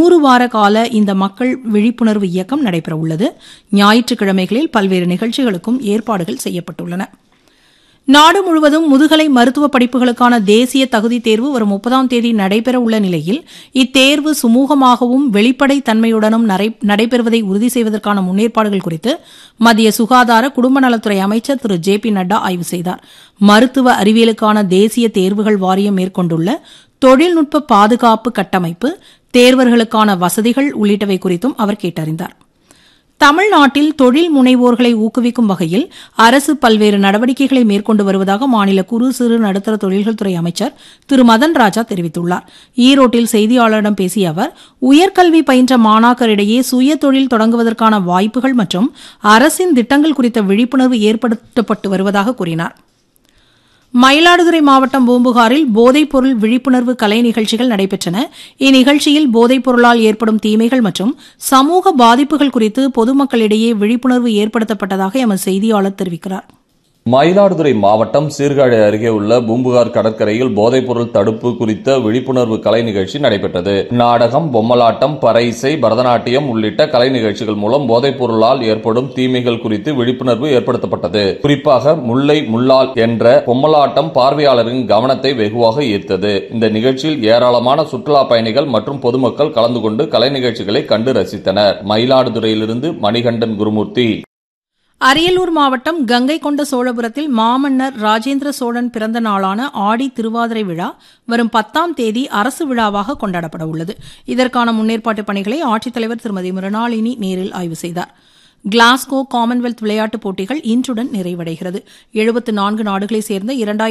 100 வார கால இந்த மக்கள் விழிப்புணர்வு இயக்கம் நடைபெறவுள்ளது. ஞாயிற்றுக்கிழமைகளில் பல்வேறு நிகழ்ச்சிகளுக்கும் ஏற்பாடுகள் செய்யப்பட்டுள்ளன. நாடு முழுவதும் முதுகலை மருத்துவ படிப்புகளுக்கான தேசிய தகுதி தேர்வு வரும் 30ஆம் தேதி நடைபெறவுள்ள நிலையில் இத்தேர்வு சுமூகமாகவும் வெளிப்படை தன்மையுடனும் நடைபெறுவதை உறுதி செய்வதற்கான முன்னேற்பாடுகள் குறித்து மத்திய சுகாதார குடும்ப நலத்துறை அமைச்சர் திரு ஜே.பி. நட்டா ஆய்வு செய்தார். மருத்துவ அறிவியலுக்கான தேசிய தேர்வுகள் வாரியம் மேற்கொண்டுள்ள தொழில்நுட்ப பாதுகாப்பு கட்டமைப்பு, தேர்வர்களுக்கான வசதிகள் உள்ளிட்டவை குறித்தும் அவர் கேட்டறிந்தார். தமிழ்நாட்டில் தொழில் முனைவோர்களை ஊக்குவிக்கும் வகையில் அரசு பல்வேறு நடவடிக்கைகளை மேற்கொண்டு வருவதாக மாநில குறு சிறு நடுத்தர தொழில்கள் துறை அமைச்சர் திரு மதன் ராஜா தெரிவித்துள்ளார். ஈரோட்டில் செய்தியாளர்களிடம் பேசிய அவர், உயர்கல்வி பயின்ற மாணாக்கரிடையே சுய தொழில் தொடங்குவதற்கான வாய்ப்புகள் மற்றும் அரசின் திட்டங்கள் குறித்த விழிப்புணர்வு ஏற்படுத்தப்பட்டு வருவதாக கூறினார். மயிலாடுதுறை மாவட்டம் பூம்புகாரில் போதைப்பொருள் விழிப்புணர்வு கலை நிகழ்ச்சிகள் நடைபெற்றன. இந்நிகழ்ச்சியில் போதைப் பொருளால் ஏற்படும் தீமைகள் மற்றும் சமூக பாதிப்புகள் குறித்து பொதுமக்களிடையே விழிப்புணர்வு ஏற்படுத்தப்பட்டதாக எமது செய்தியாளர் தெரிவிக்கிறார். மயிலாடுதுறை மாவட்டம் சீர்காழி அருகே உள்ள பூம்புகார் கடற்கரையில் போதைப்பொருள் தடுப்பு குறித்த விழிப்புணர்வு கலை நிகழ்ச்சி நடைபெற்றது. நாடகம், பொம்மலாட்டம், பறை இசை, பரதநாட்டியம் உள்ளிட்ட கலை நிகழ்ச்சிகள் மூலம் போதைப் பொருளால் ஏற்படும் தீமைகள் குறித்து விழிப்புணர்வு ஏற்படுத்தப்பட்டது. குறிப்பாக முல்லை முள்ளால் என்ற பொம்மலாட்டம் பார்வையாளரின் கவனத்தை வெகுவாக ஈர்த்தது. இந்த நிகழ்ச்சியில் ஏராளமான சுற்றுலா பயணிகள் மற்றும் பொதுமக்கள் கலந்து கொண்டு கலை நிகழ்ச்சிகளை கண்டு ரசித்தனர். மயிலாடுதுறையிலிருந்து மணிகண்டன் குருமூர்த்தி. அரியலூர் மாவட்டம் கங்கை கொண்ட சோழபுரத்தில் மாமன்னர் ராஜேந்திர சோழன் பிறந்த நாளான ஆடி திருவாதிரை விழா வரும் 10ஆம் தேதி அரசு விழாவாக கொண்டாடப்பட உள்ளது. இதற்கான முன்னேற்பாட்டு பணிகளை ஆட்சித்தலைவர் திருமதி மிருணாளினி நேரில் ஆய்வு செய்தார். கிளாஸ்கோ காமன்வெல்த் விளையாட்டுப் போட்டிகள் இன்றுடன் நிறைவடைகிறது. 74 நாடுகளைச் சேர்ந்த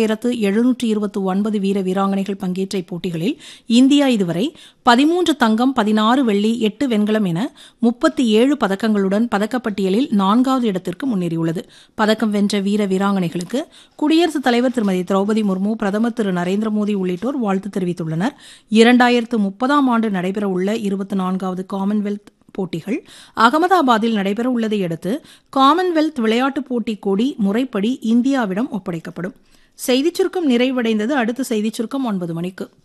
2729 வீர வீராங்கனைகள் பங்கேற்ற இப்போட்டிகளில் இந்தியா இதுவரை 13 தங்கம், 16 வெள்ளி, 8 வெண்கலம் என 37 பதக்கங்களுடன் பதக்கப்பட்டியலில் 4வது இடத்திற்கு முன்னேறியுள்ளது. பதக்கம் வென்ற வீர வீராங்கனைகளுக்கு குடியரசுத் தலைவர் திருமதி திரௌபதி முர்மு, பிரதமர் திரு நரேந்திர மோடி உள்ளிட்டோர் வாழ்த்து தெரிவித்துள்ளனர். 2030ஆம் ஆண்டு நடைபெறவுள்ள 24வது காமன்வெல்த் போட்டிகள் அகமதாபாத்தில் நடைபெறவுள்ளதை அடுத்து காமன்வெல்த் விளையாட்டுப் போட்டி கொடி முறைப்படி இந்தியாவிடம் ஒப்படைக்கப்படும். செய்திச் சுருக்கம் நிறைவடைந்தது. அடுத்த செய்திச் சுருக்கம் 9 மணிக்கு.